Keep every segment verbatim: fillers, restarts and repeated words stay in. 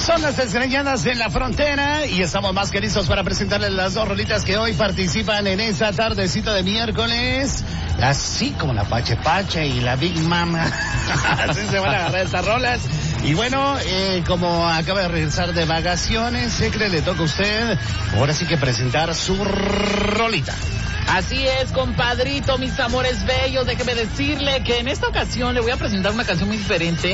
Son las desgreñadas de la frontera y estamos más que listos para presentarles las dos rolitas que hoy participan en esta tardecita de miércoles. Así como la Pache Pache y la Big Mama. Así se van a agarrar estas rolas. Y bueno, eh, como acaba de regresar de vacaciones, Secre, le toca a usted ahora sí que presentar su rolita. Así es, compadrito, mis amores bellos, déjeme decirle que en esta ocasión le voy a presentar una canción muy diferente.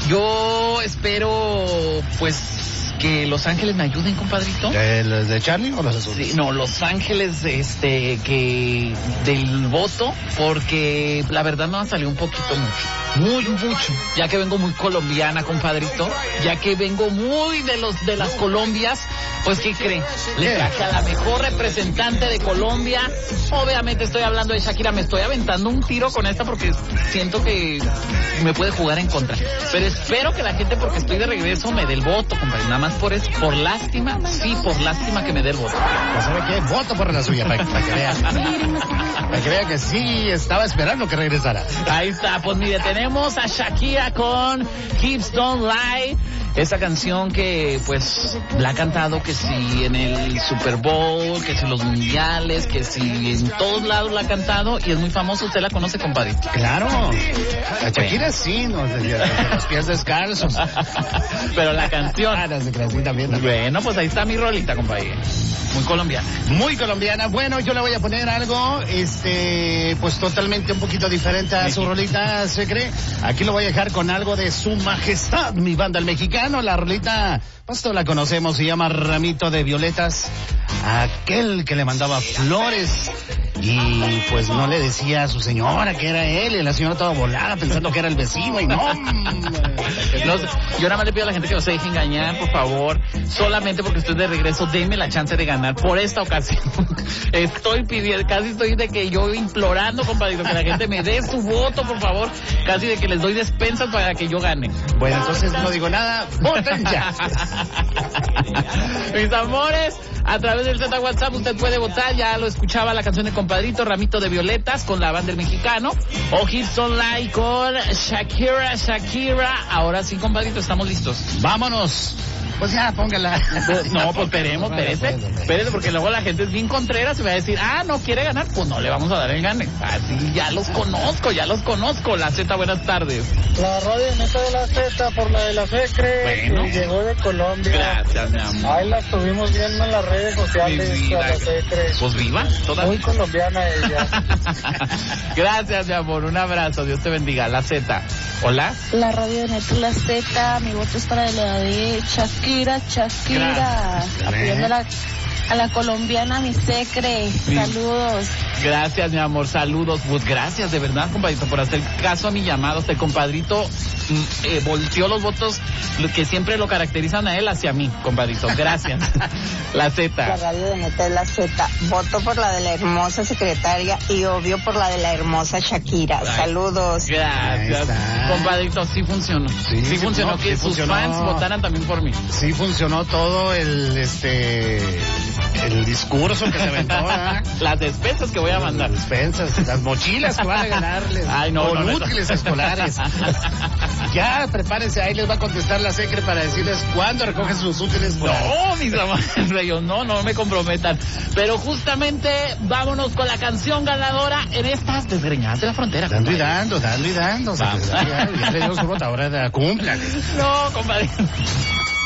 Yo espero, pues, que Los Ángeles me ayuden, compadrito. ¿De, los de Charlie o los azules? Sí, no, Los Ángeles, este, que del voto, porque la verdad me ha salido un poquito mucho, muy mucho, ya que vengo muy colombiana, compadrito, ya que vengo muy de los de las Colombias. Pues, ¿qué cree? Le traje a la mejor representante de Colombia. Obviamente estoy hablando de Shakira. Me estoy aventando un tiro con esta porque siento que me puede jugar en contra. Pero espero que la gente, porque estoy de regreso, me dé el voto, compadre. Nada más por eso, por lástima, sí, por lástima que me dé el voto. Pues, ¿sabe qué? Voto por la suya, para, para que vea. Para que vea que sí estaba esperando que regresara. Ahí está, pues mire, tenemos a Shakira con Hips Don't Lie. Esa canción que, pues, la ha cantado que si en el Super Bowl, que si en los mundiales, que si en todos lados la ha cantado y es muy famosa. ¿Usted la conoce, compadre? Claro. La Shakira sí, no, de, de, de los pies descalzos. Pero la canción. Ah, las de Clasín también, también. Bueno, pues ahí está mi rolita, compadre. Muy colombiana. Muy colombiana. Bueno, yo le voy a poner algo, este, pues totalmente un poquito diferente a su rolita, ¿se cree? Aquí lo voy a dejar con algo de Su Majestad, mi banda el mexicano. La rolita, pues todos la conocemos, se llama Ramito de Violetas. Aquel que le mandaba flores y pues no le decía a su señora que era él, y la señora toda volada pensando que era el vecino y no. no yo nada más le pido a la gente que no se deje engañar, por favor, solamente porque estoy de regreso, denme la chance de ganar por esta ocasión. Estoy pidiendo, casi estoy de que yo implorando, compadre, que la gente me dé su voto, por favor, casi de que les doy despensas para que yo gane. Bueno, entonces no digo nada, voten ya. Mis amores, a través del Z WhatsApp usted puede votar, ya lo escuchaba la canción de compadrito, Ramito de Violetas con la banda del mexicano, o Hips Don't Lie con Shakira, Shakira. Ahora sí, compadrito, estamos listos. Vámonos. Pues ya, póngala. No, pues esperemos, espérese, espérese, porque luego la gente es bien contrera, se va a decir, ah, no quiere ganar, pues no le vamos a dar el gane. Así, ya los conozco, ya los conozco. La Z, buenas tardes. La radioneta de la Z por la de la Secre, bueno, que llegó de Colombia. Gracias, mi amor. Ahí la estuvimos viendo en las redes sociales, vida, la Secre. Pues viva, todavía. Muy colombiana ella. Gracias, mi amor, un abrazo, Dios te bendiga. La Z, hola. La radioneta, la Z, mi voto es para la de Shakira. Shakira, apoyando a la, a la colombiana, mi Secre. Sí. Saludos. Gracias, mi amor, saludos. Pues gracias, de verdad, compadrito, por hacer caso a mi llamado. Este compadrito eh, volteó los votos que siempre lo caracterizan a él hacia mí, compadrito. Gracias. La Z. La radio de neta es la Z. Voto por la de la hermosa secretaria y obvio por la de la hermosa Shakira. Ay, saludos. Gracias. Compadrito, sí funcionó. Sí, sí, sí funcionó, que sí sus funcionó. Fans votaran también por mí. Sí funcionó todo el, este... el discurso que se aventó, ¿eh? Las despensas que voy a mandar. Las despensas, las mochilas que van a ganarles. Ay, no, con no, útiles no. escolares. Ya, prepárense, ahí les va a contestar la Secre para decirles cuándo recogen sus útiles escolares. No, mis amores, no, no me comprometan. Pero justamente, vámonos con la canción ganadora en estas desgreñadas de la frontera. Dando compadre. y dando, dando y dando. Ya le dio su voto, ahora cumplan. No, compadre.